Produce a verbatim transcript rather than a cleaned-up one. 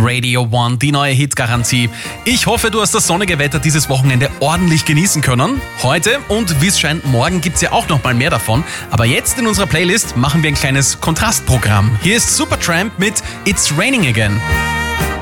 Radio One, die neue Hitgarantie. Ich hoffe, du hast das sonnige Wetter dieses Wochenende ordentlich genießen können. Heute und wie es scheint, morgen gibt's ja auch noch mal mehr davon. Aber jetzt in unserer Playlist machen wir ein kleines Kontrastprogramm. Hier ist Supertramp mit It's Raining Again.